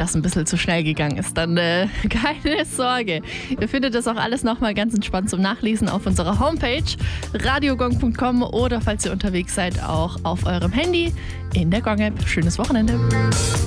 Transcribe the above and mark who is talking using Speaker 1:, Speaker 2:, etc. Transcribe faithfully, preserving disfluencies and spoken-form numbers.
Speaker 1: das ein bisschen zu schnell gegangen ist, dann äh, keine Sorge. Ihr findet das auch alles nochmal ganz entspannt zum Nachlesen auf unserer Homepage radiogong punkt com oder falls ihr unterwegs seid, auch auf eurem Handy in der Gong-App. Schönes Wochenende.